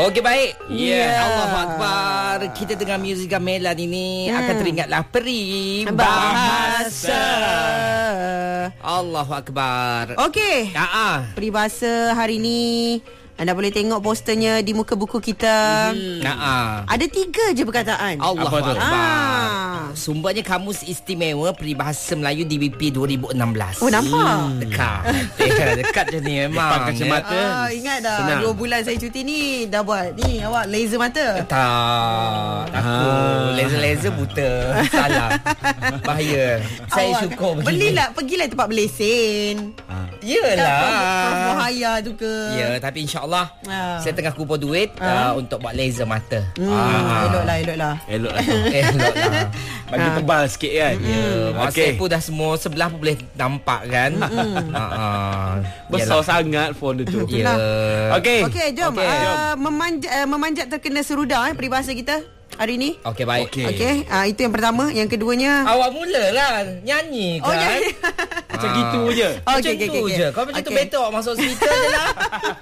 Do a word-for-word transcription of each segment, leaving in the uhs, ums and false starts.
Okey, baik. Ya. Yeah. Allahu Akbar. Kita dengar muzik gamelan ini hmm. akan teringatlah peribahasa. Allahu Akbar. Okey. Ah. Peribahasa hari ni anda boleh tengok posternya di muka buku kita. Hmm. Ah. Ada tiga je perkataan. Allahu Akbar. Ah. Sumbernya Kamus Istimewa Peribahasa Melayu D B P dua ribu enam belas. Oh, nampak? Hmm. Dekat. Dekat je ni memang. Depan kacamata. Ah, ingat dah Senang. dua bulan saya cuti ni dah buat ni awak laser mata. Tak. Aku laser-laser buta. Salah. Bahaya. Saya Awak syukur begini. Belilah, pergilah tempat berlesen. Yelah. Prof Muhaya tu ke. Ya, tapi insyaAllah Ah. saya tengah kumpul duit Ah. uh, untuk buat laser mata. Hmm, Ah. eloklah, eloklah. Elok lah. Eloklah. Bagi Ah. tebal sikit kan. Ya, WhatsApp Okey. pun dah semua sebelah pun boleh nampak kan. uh, Besar sangat phone dia tu. Ya. Okey. Okey, jom. Okey. Uh, memanjat, uh, memanjat terkena seruda eh, peribahasa kita hari ni. Okey, baik. Okey. Okey, uh, itu yang pertama. Yang keduanya. Awak mulalah nyanyi kan. Oh, ya. Macam gitu je. Macam Okey, okey, tu okey. je. Kau macam tu Okey. better awak masuk speaker je lah.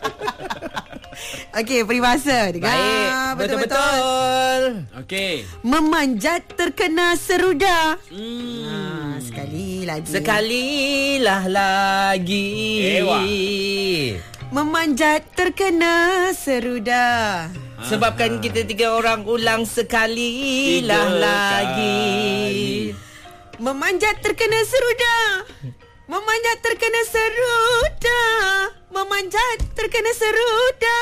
Okey, peribahasa. Dengar. Baik. Betul-betul. Okey. Memanjat terkena seruda. Hmm. Ah, sekali lagi. Sekalilah lagi. Ewa. Memanjat terkena seruda. Sebabkan kita tiga orang ulang sekalilah Tiga lagi. Memanjat terkena seruda. Memanjat terkena seruda. Memanjat terkena seruda.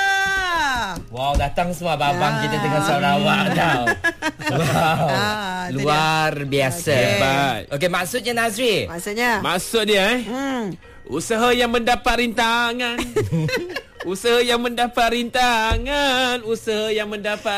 Wow, datang semua abang-abang Ah. kita dengan Sarawak tau. Wow. Ah, tu Luar biasa. Okey. Hebat. Okey, maksudnya Nazri. Maksudnya. Maksud dia eh. Hmm. Usaha yang mendapat rintangan. Usaha yang mendapat rintangan. Usaha yang mendapat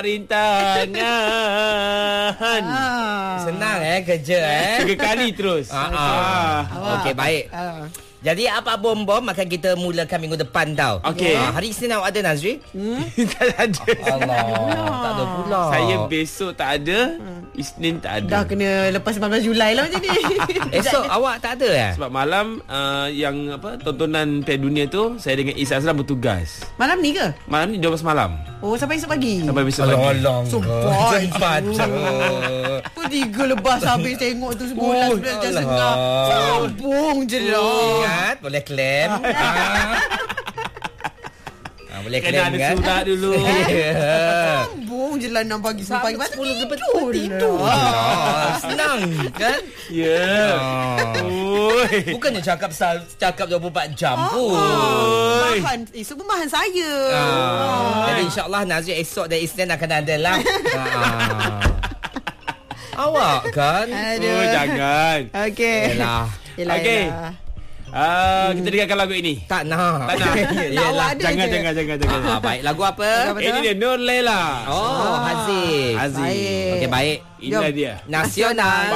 rintangan. Ah. Senang eh kerja eh. Tiga kali terus. Ah, ah. Okey, baik. Ah. Jadi apa bom-bom akan kita mulakan minggu depan tau. Okey. Ah, hari Isnin awak ada Nazri? Tak ada. Allah, tak ada pula. Saya besok tak ada. Isnin tak Dah ada. kena lepas sembilan belas Julai lah macam ni. Esok awak tak ada eh? Sebab malam uh, yang apa tontonan Piala Dunia tu saya dengan Isa Azlan bertugas. Malam ni ke? Malam ni dua belas malam Oh, sampai esok pagi. sampai besok pagi. Alang-alang. Sumpah. Sempat je. Pun tiga lepas habis tengok tu sebulan Oh, sebulan macam alah. sengah. Sambung je lah. Ingat boleh klaim. ah. Ah, boleh Kena klaim ada kan? surat dulu. Ya. Sambung je lah enam pagi sampai pagi. sepuluh lepas Tidur tidur. lah. Ah, senang kan? Ya. Ah. Oi. Bukannya cakap sal- cakap dua puluh empat jam pun. Oi. Bahan, eh, semua bahan saya. Ah. Jadi insyaAllah Nazri esok dan Isnin akan ada lah. ah. Awak kan? Aduh. Oh, jangan. Okey. Yelah. Yelah, Okey. yelah. Ah, kita dengarkan lagu ini. Tak nak. Tak nak. Yelah. ada Jangan, je. jangan, jangan, jangan. Ah, baik. Lagu apa? Lagu apa? Ini dia Nur Laila. Oh, Haziq. Aziz. Baik. Okey, baik. Inilah Jom. dia. Nasional.